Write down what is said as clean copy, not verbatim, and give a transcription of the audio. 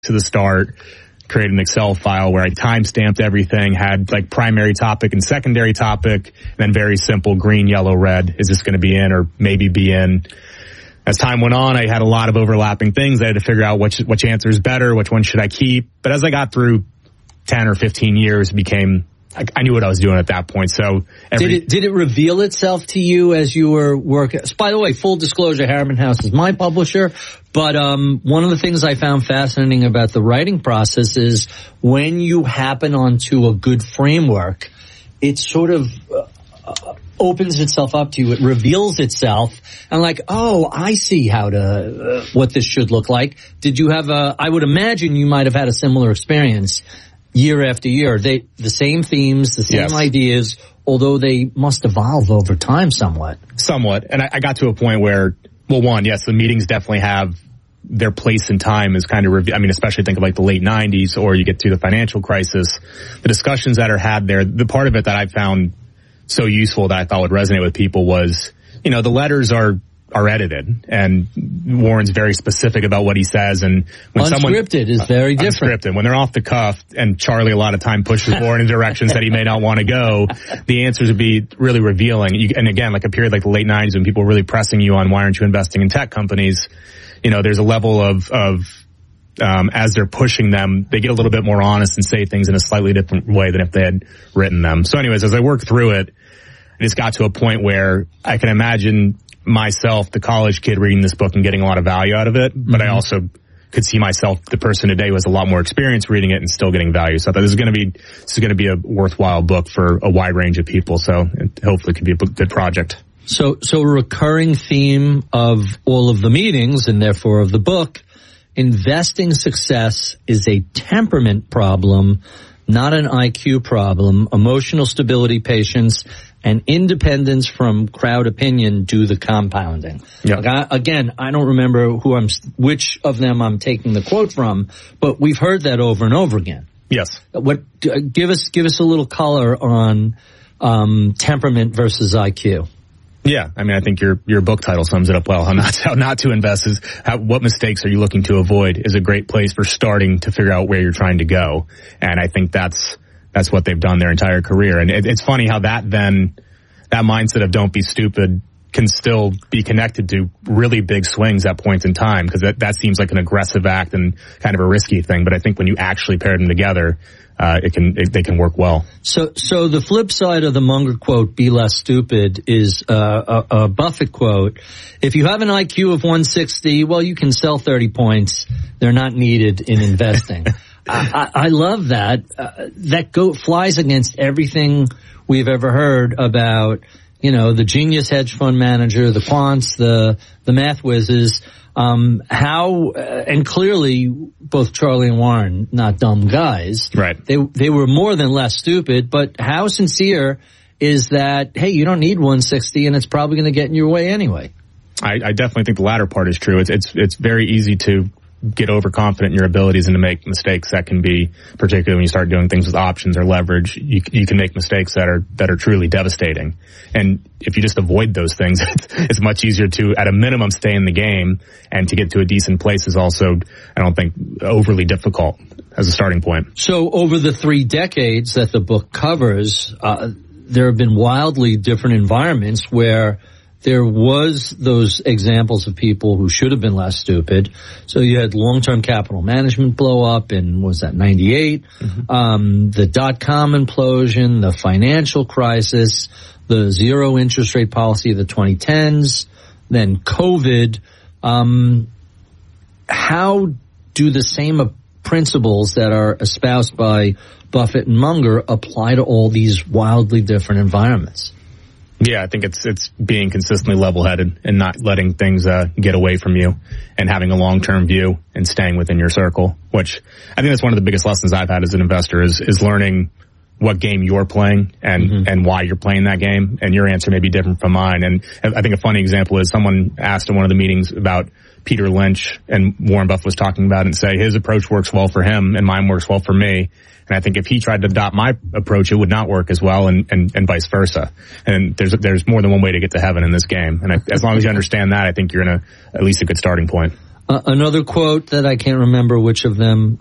to the start, created an Excel file where I time-stamped everything, had like primary topic and secondary topic, and then very simple green, yellow, red. Is this going to be in or maybe be in? As time went on, I had a lot of overlapping things. I had to figure out which answer is better, which one should I keep. But as I got through 10 or 15 years, I knew what I was doing at that point. So did it reveal itself to you as you were working? By the way, full disclosure, Harriman House is my publisher. But one of the things I found fascinating about the writing process is when you happen onto a good framework, it sort of opens itself up to you. It reveals itself. And like, oh, I see what this should look like. Did you have I would imagine you might have had a similar experience year after year. The same themes, the same ideas, although they must evolve over time somewhat. Somewhat. And I got to a point where, well, one, yes, the meetings definitely have their place in time is kind of, especially think of like the late 90s, or you get to the financial crisis. The discussions that are had there, the part of it that I found so useful that I thought would resonate with people was, the letters are edited, and Warren's very specific about what he says. And when unscripted is very different. Unscripted. When they're off the cuff, and Charlie a lot of time pushes Warren in directions that he may not want to go, the answers would be really revealing. And again, like a period like the late 90s when people were really pressing you on why aren't you investing in tech companies, there's a level of as they're pushing them, they get a little bit more honest and say things in a slightly different way than if they had written them. So anyways, as I worked through it, I just got to a point where I can imagine myself, the college kid, reading this book and getting a lot of value out of it, but I also could see myself, the person today who has a lot more experience reading it and still getting value. So I thought this is going to be a worthwhile book for a wide range of people. So it hopefully could be a good project. So a recurring theme of all of the meetings, and therefore of the book, investing success is a temperament problem, not an IQ problem. Emotional stability, patience, and independence from crowd opinion do the compounding. Yep. Again, I don't remember which of them I'm taking the quote from, but we've heard that over and over again. Yes. Give us a little color on temperament versus IQ. Yeah, I think your book title sums it up well. How not to invest is what mistakes are you looking to avoid is a great place for starting to figure out where you're trying to go. And I think that's what they've done their entire career. And it's funny how that mindset of don't be stupid can still be connected to really big swings at points in time, because that seems like an aggressive act and kind of a risky thing. But I think when you actually pair them together, they can work well. So the flip side of the Munger quote, "Be less stupid," is a Buffett quote. If you have an IQ of 160, well, you can sell 30 points. They're not needed in investing. I love that. That flies against everything we've ever heard about, the genius hedge fund manager, the quants, the math whizzes. And clearly both Charlie and Warren, not dumb guys. Right. They were more than less stupid, but how sincere is that, hey, you don't need 160 and it's probably going to get in your way anyway? I definitely think the latter part is true. It's very easy to get overconfident in your abilities and to make mistakes that can be, particularly when you start doing things with options or leverage, you can make mistakes that are truly devastating. And if you just avoid those things, it's much easier to, at a minimum, stay in the game, and to get to a decent place is also, I don't think, overly difficult as a starting point. So over the 3 decades that the book covers, there have been wildly different environments where there was those examples of people who should have been less stupid. So you had long-term capital management blow up in, was that 98? Mm-hmm. The dot-com implosion, the financial crisis, the zero interest rate policy of the 2010s, then COVID. How do the same principles that are espoused by Buffett and Munger apply to all these wildly different environments? Yeah, I think it's being consistently level-headed and not letting things get away from you, and having a long-term view and staying within your circle, which I think that's one of the biggest lessons I've had as an investor is learning what game you're playing and why you're playing that game, and your answer may be different from mine. And I think a funny example is someone asked in one of the meetings about Peter Lynch, and Warren Buffett was talking about it, and say his approach works well for him and mine works well for me. And I think if he tried to adopt my approach, it would not work as well, and vice versa. And there's more than one way to get to heaven in this game. And as long as you understand that, I think you're in at least a good starting point. Another quote that I can't remember which of them